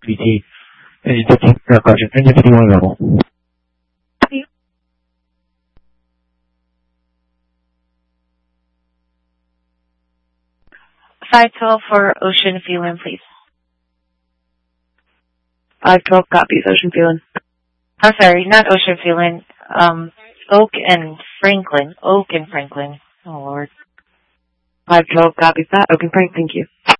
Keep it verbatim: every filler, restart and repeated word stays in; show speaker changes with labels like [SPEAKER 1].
[SPEAKER 1] V T. Engine fifty, no question. Engine fifty-one available.
[SPEAKER 2] five twelve for Ocean Phelan, please.
[SPEAKER 3] five twelve copies, Ocean Phelan.
[SPEAKER 2] I'm sorry, not Ocean Phelan. Um, Oak and Franklin. Oak and Franklin. Oh, Lord.
[SPEAKER 3] five twelve copies that. Oak and Frank, thank you.